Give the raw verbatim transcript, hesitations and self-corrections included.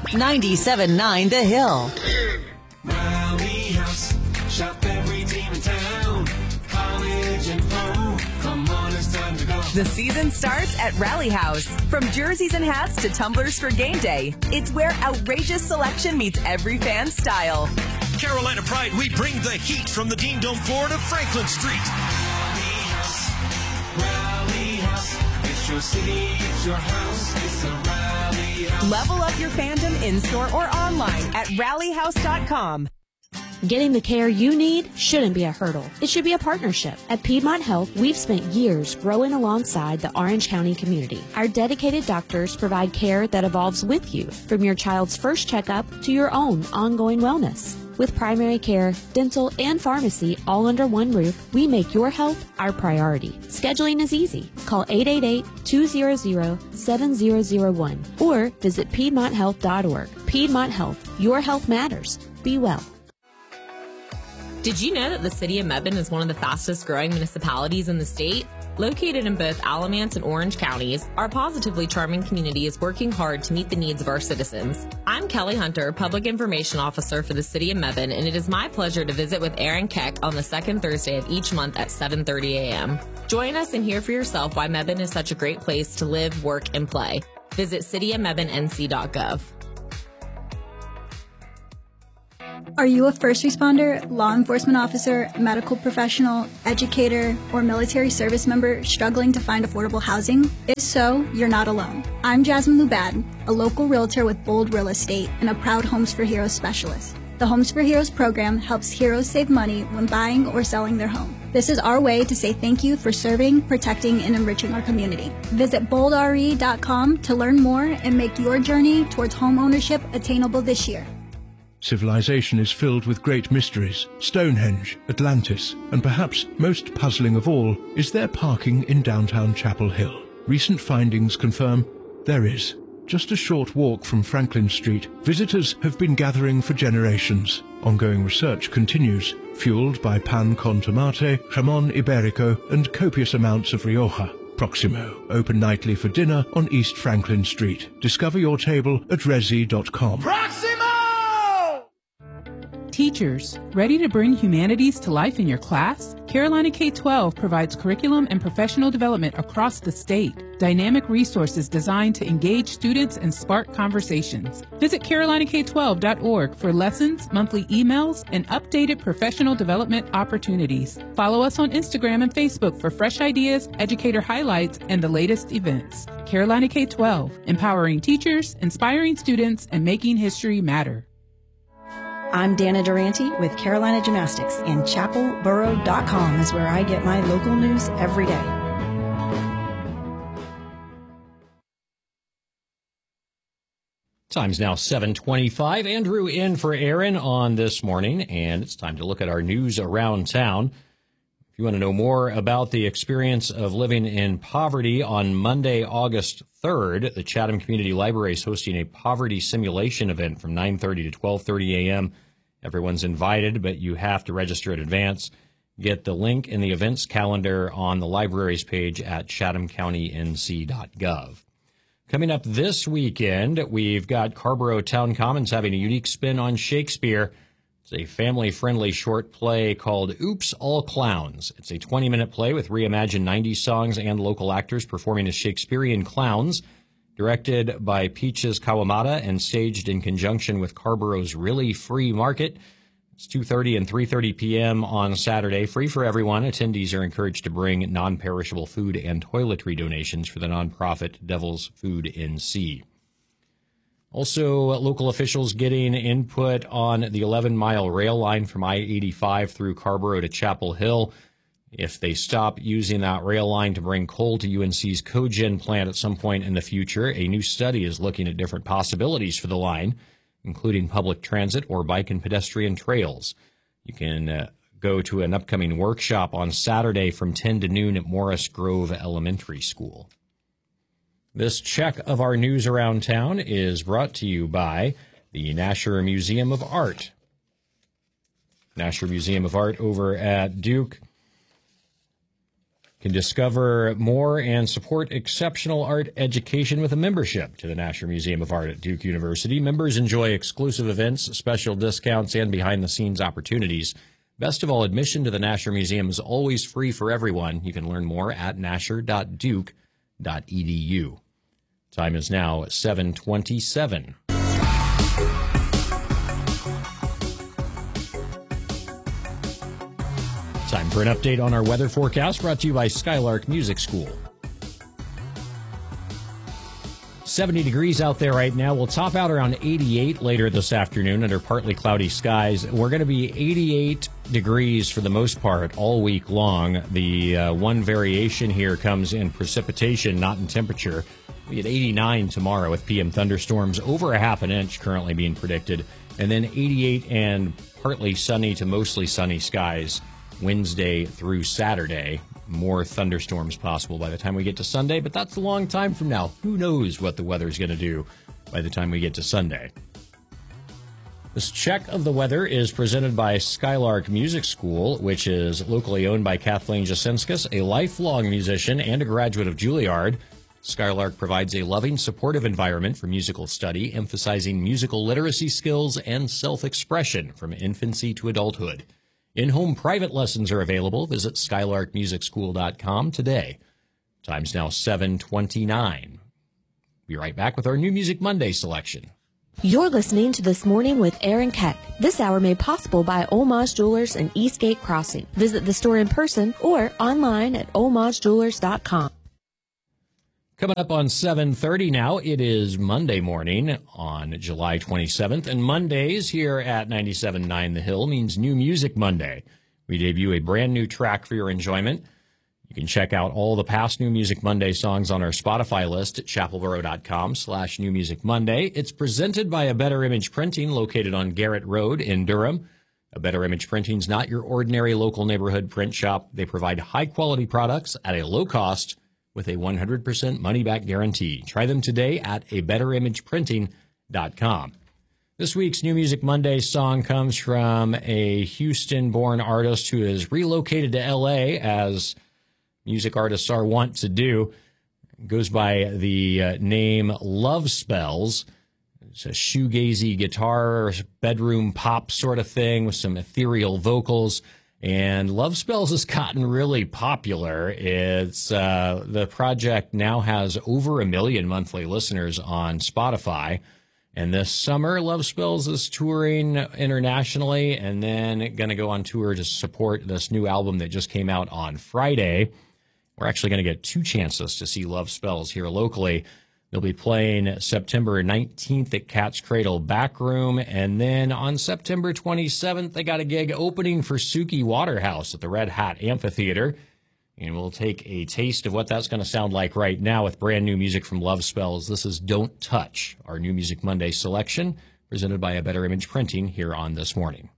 ninety-seven point nine The Hill. Rally House, shop every team in town. College and pro, come on, it's time to go. The season starts at Rally House. From jerseys and hats to tumblers for game day, it's where outrageous selection meets every fan's style. Carolina Pride, we bring the heat from the Dean Dome floor to Franklin Street. Rally House, Rally House, it's your city, it's your house, it's the Rally House. Level up your fandom in-store or online at rally house dot com. Getting the care you need shouldn't be a hurdle. It should be a partnership. At Piedmont Health, we've spent years growing alongside the Orange County community. Our dedicated doctors provide care that evolves with you, from your child's first checkup to your own ongoing wellness. With primary care, dental, and pharmacy all under one roof, we make your health our priority. Scheduling is easy. Call eight eight eight, two hundred, seven zero zero one or visit piedmont health dot org. Piedmont Health. Your health matters. Be well. Did you know that the city of Mebane is one of the fastest growing municipalities in the state? Located in both Alamance and Orange counties, our positively charming community is working hard to meet the needs of our citizens. I'm Kelly Hunter, Public Information Officer for the city of Mebane, and it is my pleasure to visit with Aaron Keck on the second Thursday of each month at seven thirty a.m. Join us and hear for yourself why Mebane is such a great place to live, work, and play. Visit city of mebane n c dot gov. Are you a first responder, law enforcement officer, medical professional, educator, or military service member struggling to find affordable housing? If so, you're not alone. I'm Jasmine Lubad, a local realtor with Bold Real Estate and a proud Homes for Heroes specialist. The Homes for Heroes program helps heroes save money when buying or selling their home. This is our way to say thank you for serving, protecting, and enriching our community. Visit bold r e dot com to learn more and make your journey towards home ownership attainable this year. Civilization is filled with great mysteries. Stonehenge, Atlantis, and perhaps most puzzling of all is there parking in downtown Chapel Hill. Recent findings confirm there is. Just a short walk from Franklin Street, visitors have been gathering for generations. Ongoing research continues, fueled by pan con tomate, jamon iberico, and copious amounts of Rioja. Proximo, open nightly for dinner on East Franklin Street. Discover your table at resi dot com. Proximo! Teachers, ready to bring humanities to life in your class? Carolina K twelve provides curriculum and professional development across the state. Dynamic resources designed to engage students and spark conversations. Visit carolina k twelve dot org for lessons, monthly emails, and updated professional development opportunities. Follow us on Instagram and Facebook for fresh ideas, educator highlights, and the latest events. Carolina K twelve, empowering teachers, inspiring students, and making history matter. I'm Dana Durante with Carolina Gymnastics, and chapel borough dot com is where I get my local news every day. Time's now seven twenty-five. Andrew in for Aaron on this morning, and it's time to look at our news around town. If you want to know more about the experience of living in poverty, on Monday, August third, the Chatham Community Library is hosting a poverty simulation event from nine thirty to twelve thirty a.m. Everyone's invited, but you have to register in advance. Get the link in the events calendar on the library's page at chatham county n c dot gov. Coming up this weekend, we've got Carrboro Town Commons having a unique spin on Shakespeare. It's a family-friendly short play called Oops, All Clowns. It's a twenty-minute play with reimagined nineties songs and local actors performing as Shakespearean clowns, directed by Peaches Kawamata and staged in conjunction with Carrboro's Really Free Market. It's two thirty and three thirty p.m. on Saturday, free for everyone. Attendees are encouraged to bring non-perishable food and toiletry donations for the nonprofit Devil's Food N C. Also, local officials getting input on the eleven-mile rail line from I eighty-five through Carrboro to Chapel Hill. If they stop using that rail line to bring coal to U N C's cogen plant at some point in the future, a new study is looking at different possibilities for the line, including public transit or bike and pedestrian trails. You can uh, go to an upcoming workshop on Saturday from ten to noon at Morris Grove Elementary School. This check of our news around town is brought to you by the Nasher Museum of Art. Nasher Museum of Art over at Duke can discover more and support exceptional art education with a membership to the Nasher Museum of Art at Duke University. Members enjoy exclusive events, special discounts, and behind-the-scenes opportunities. Best of all, admission to the Nasher Museum is always free for everyone. You can learn more at nasher dot duke dot e d u. Time is now seven twenty-seven. Time for an update on our weather forecast, brought to you by Skylark Music School. seventy degrees out there right now. We'll top out around eighty-eight later this afternoon under partly cloudy skies. We're going to be eighty-eight degrees for the most part all week long. The uh, one variation here comes in precipitation, not in temperature. We get eighty-nine tomorrow with P M thunderstorms over a half an inch currently being predicted. And then eighty-eight and partly sunny to mostly sunny skies Wednesday through Saturday. More thunderstorms possible by the time we get to Sunday, but that's a long time from now. Who knows what the weather's going to do by the time we get to Sunday. This check of the weather is presented by Skylark Music School, which is locally owned by Kathleen Jasinskis, a lifelong musician and a graduate of Juilliard. Skylark provides a loving, supportive environment for musical study, emphasizing musical literacy skills and self-expression from infancy to adulthood. In-home private lessons are available. Visit skylark music school dot com today. Time's now seven twenty-nine. Be right back with our New Music Monday selection. You're listening to This Morning with Aaron Keck. This hour made possible by Olmaz Jewelers and Eastgate Crossing. Visit the store in person or online at olmaz jewelers dot com. Coming up on seven thirty now, it is Monday morning on July twenty-seventh, and Mondays here at ninety-seven point nine The Hill means New Music Monday. We debut a brand new track for your enjoyment. You can check out all the past New Music Monday songs on our Spotify list at chapelboro dot com slash New Music Monday. It's presented by A Better Image Printing, located on Garrett Road in Durham. A Better Image Printing's not your ordinary local neighborhood print shop. They provide high-quality products at a low cost with a one hundred percent money-back guarantee. Try them today at a better image printing dot com. This week's New Music Monday song comes from a Houston-born artist who has relocated to L A, as music artists are wont to do. It goes by the uh, name Love Spells. It's a shoegazy guitar, bedroom pop sort of thing with some ethereal vocals. And Love Spells has gotten really popular. It's uh, the project now has over a million monthly listeners on Spotify. And this summer, Love Spells is touring internationally and then going to go on tour to support this new album that just came out on Friday. We're actually going to get two chances to see Love Spells here locally. They'll be playing September nineteenth at Cat's Cradle Backroom, and then on September twenty-seventh, they got a gig opening for Suki Waterhouse at the Red Hat Amphitheater. And we'll take a taste of what that's going to sound like right now with brand new music from Love Spells. This is Don't Touch, our New Music Monday selection, presented by A Better Image Printing here on This Morning.